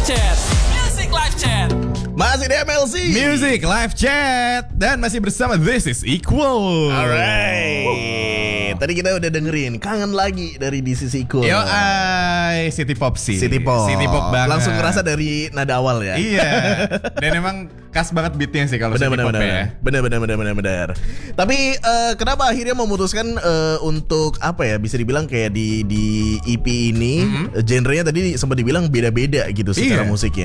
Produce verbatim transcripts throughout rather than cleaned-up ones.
Chat. Music Live Chat. Masih di M L C Music Live Chat. Dan masih bersama This is Equal. Alright. Tadi kita udah dengerin Kangen Lagi dari This is Equal. Yo ay, City Pop sih. City Pop. City Pop banget. Langsung ngerasa dari nada awal ya. Iya. Dan emang khas banget beatnya sih kalau City Pop ya. Bener bener bener bener bener. Tapi uh, kenapa akhirnya memutuskan uh, untuk apa ya? Bisa dibilang kayak di di E P ini mm-hmm. genrenya tadi sempat dibilang beda-beda gitu secara iya. musiknya.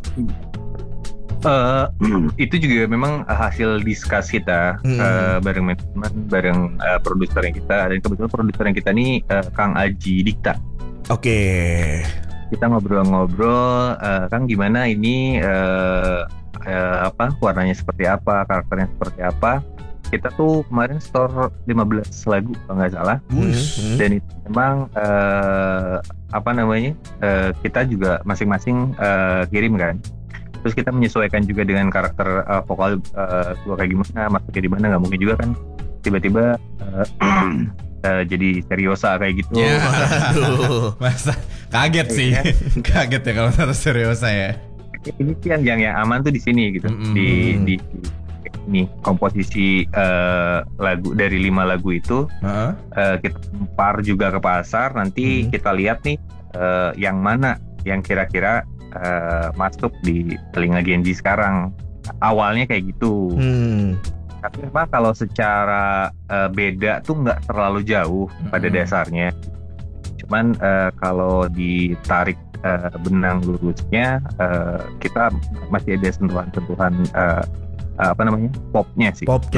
Uh, itu juga memang hasil diskus kita hmm. uh, bareng manajemen, bareng uh, produser yang kita, dan kebetulan produser yang kita nih uh, Kang Aji Dikta. Oke. Okay. Kita ngobrol-ngobrol, uh, Kang gimana ini uh, uh, apa warnanya seperti apa, karakternya seperti apa. Kita tuh kemarin store lima belas lagu kalau nggak salah, hmm. dan itu memang uh, apa namanya uh, kita juga masing-masing uh, kirim kan. Terus kita menyesuaikan juga dengan karakter uh, vokal uh, gue kayak gimana, masuknya di mana, nggak mungkin juga kan tiba-tiba uh, uh, jadi seriosa kayak gitu. Ya, aduh, masa kaget sih, ya. Kaget ya kalau taruh seriosa ya. Ini sih yang yang yang aman tuh di sini gitu, mm-hmm. di di ini komposisi uh, lagu dari lima lagu itu uh-huh. uh, kita lempar juga ke pasar, nanti mm-hmm. kita lihat nih uh, yang mana yang kira-kira Uh, masuk di telinga Gen Z sekarang. Awalnya kayak gitu. Hmm. Tapi memang kalau secara uh, beda tuh nggak terlalu jauh hmm. pada dasarnya. Cuman uh, kalau ditarik uh, benang lurusnya, uh, kita masih ada sentuhan-sentuhan uh, uh, apa namanya popnya sih. Pop